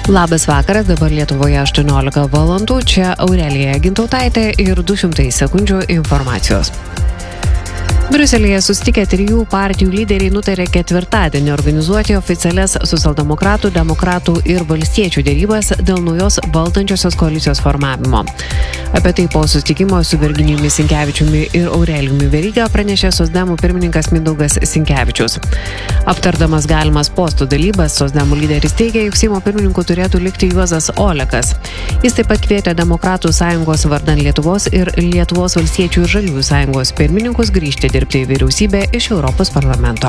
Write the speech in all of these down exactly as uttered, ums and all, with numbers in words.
Labas vakaras, dabar Lietuvoje aštuoniolika valandų, čia Aurelija Gintautaitė ir du šimtai sekundžių informacijos. Briuselyje susitikę trijų partijų lyderiai nutarė ketvirtadienį organizuoti oficialias socialdemokratų, demokratų ir valstiečių dėrybas dėl naujos valdančiosios koalicijos formavimo. Apie tai po susitikimo su Virginijumi Sinkevičiumi ir Aurelijumi Veryga pranešė socdemų pirmininkas Mindaugas Sinkevičius. Aptardamas galimas postų dalybas, socdemų lyderis teigė, jog Seimo pirmininku turėtų likti Juozas Olekas. Jis taip pat kvietė Demokratų sąjungos vardan Lietuvos ir Lietuvos valstiečių ir Žaliųjų sąjungos pirmininkus grįžti dirbti į vyriausybę iš Europos parlamento.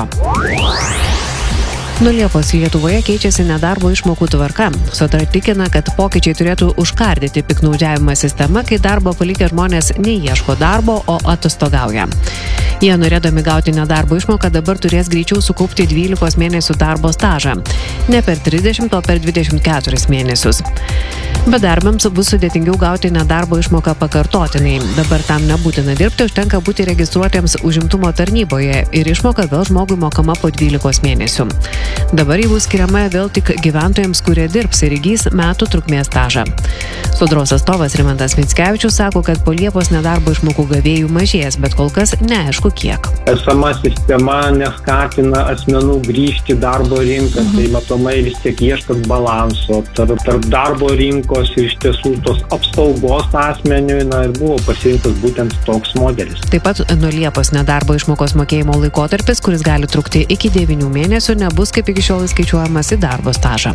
Nuo Liepos Lietuvoje keičiasi nedarbo išmokų tvarka. Sodra tikina, kad pokyčiai turėtų užkardyti piktnaudžiavimą sistema, kai darbo palikę žmonės neieško darbo, o atostogauja. Jie, norėdami gauti nedarbo išmoką, dabar turės greičiau sukaupti dvylikos mėnesių darbo stažą. Ne per trisdešimt, o per dvidešimt keturis mėnesius. Bedarbiams bus sudėtingiau gauti nedarbo išmoką pakartotinai. Dabar tam nebūtina dirbti, užtenka būti registruotiems užimtumo tarnyboje ir išmoka vėl žmogui mokama po dvylikos mėnesių. Dabar ji bus skiriama vėl tik gyventojams, kurie dirbs ir įgys metų trukmės stažą. Sodros atstovas Rimantas Mickevičius sako, kad po Liepos nedarbo išmokų gavėjų mažės, bet kol kas neaišku kiek. Esama sistema neskatina asmenų grįžti į darbo rinką, mhm. tai matomai vis tiek ieškot balanso tarp, tarp darbo rinkos ir iš tiesų tos apsaugos asmeniui, na ir buvo pasirinktas būtent toks modelis. Taip pat nuo Liepos nedarbo išmokos mokėjimo laikotarpis, kuris gali trukti iki devynių mėnesių, nebus kaip iki šiol įskaičiuojamas į darbo stažą.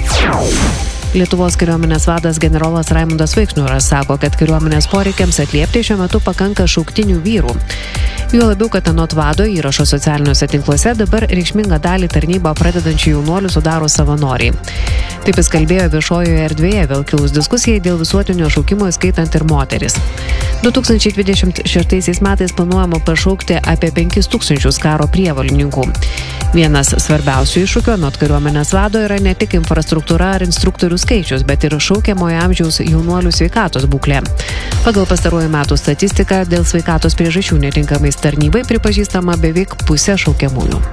Lietuvos kariuomenės vadas generolas Raimundas Vaikšnoras sako, kad kariuomenės poreikiams atliepti šiuo metu pakanka šauktinių vyrų. Juo labiau, kad anot vado įrašo socialiniuose tinkluose dabar reikšmingą dalį tarnybą pradedančių jaunuolių sudaro savanoriai. Taip jis kalbėjo viešojoje erdvėje, vėl kilus diskusijai dėl visuotinio šaukimo, įskaitant ir moteris. du tūkstančiai dvidešimt šeštaisiais metais planuojama pašaukti apie penkis tūkstančius karo prievolininkų. Vienas svarbiausių iššūkių anot kariuomenės vado yra ne tik infrastruktūra ar instruktorių skaičius, bet ir šaukiamojo amžiaus jaunuolių sveikatos būklė. Pagal pastaruoju metų statistiką dėl sveikatos priežasčių netinkamais tarnybai pripažįstama beveik pusė šaukiamųjų.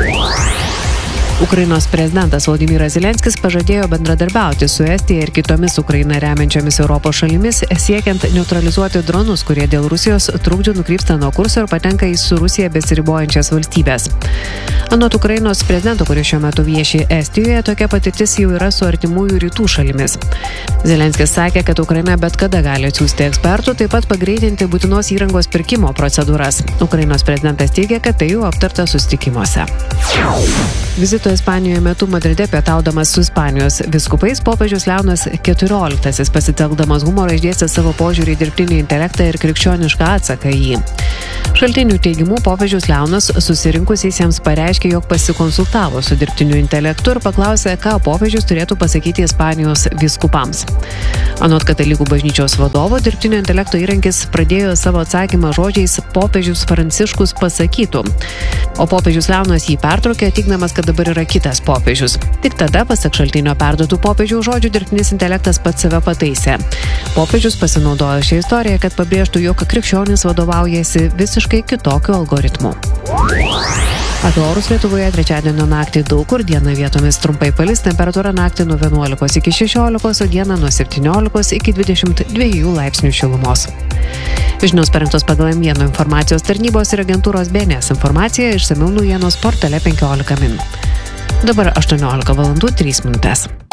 Ukrainos prezidentas Volodymyras Zelenskis pažadėjo bendradarbiauti su Estija ir kitomis Ukrainą remiančiomis Europos šalimis, siekiant neutralizuoti dronus, kurie dėl Rusijos trukdžių nukrypsta nuo kurso ir patenka į su Rusija besiribojančias valstybės. Anot Ukrainos prezidento, kuris šiuo metu vieši Estijoje, tokia patirtis jau yra su artimųjų rytų šalimis. Zelenskis sakė, kad Ukraina bet kada gali atsiųsti ekspertų, taip pat pagreitinti būtinos įrangos pirkimo procedūras. Ukrainos prezidentas teigia, kad tai jau aptarta susitikimuose. Vizito Ispanijoje metu Madride pietaudamas su Ispanijos vyskupais, popiežius Leonas keturioliktasis pasitelkdamas humorą išdėstė savo požiūrį į dirbtinį intelektą ir krikščionišką atsaką į jį. Šaltinių teigimu, popiežius Leonas susirinkusiesiems pareiškė, jog pasikonsultavo su dirbtiniu intelektu ir paklausė, ką popiežius turėtų pasakyti Ispanijos vyskupams. Anot katalikų bažnyčios vadovo, dirbtinio intelekto įrankis pradėjo savo atsakymą žodžiais popiežius Pranciškus pasakytų, o popiežius Leonas jį pertraukė, teigdamas, kad dabar yra kitas popiežius. Tik tada, pasak šaltinio perduotų popiežiaus žodžių, dirbtinis intelektas pats save pataisė. Popiežius pasinaudojo šią istoriją, kad pabrėžtų, jog krikščionis vadovaujasi visiškai kitokiu algoritmu. Apie orus Lietuvoje trečiadienio naktį daug kur, dieną vietomis trumpai palis, temperatūra naktį nuo vienuolikos iki šešiolikos, o dieną nuo septyniolikos iki dvidešimt dviejų laipsnių šilumos. Žinios parengtos pagal M vieno informacijos tarnybos ir agentūros B N S informacija, išsamiau naujienos portale penkiolika min. Dabar aštuoniolika valandų trys minutės.